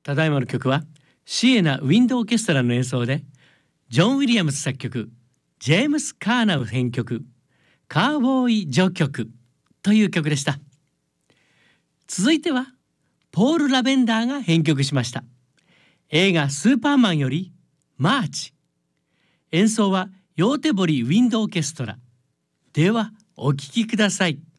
ただいまの曲はシエナ・ウィンド・オーケストラの演奏で、ジョン・ウィリアムズ作曲、ジェームス・カーナウ編曲、カーボーイ序曲という曲でした。続いてはポール・ラベンダーが編曲しました映画スーパーマンよりマーチ。演奏はヨーテボリ・ウィンド・オーケストラ。ではお聴きください。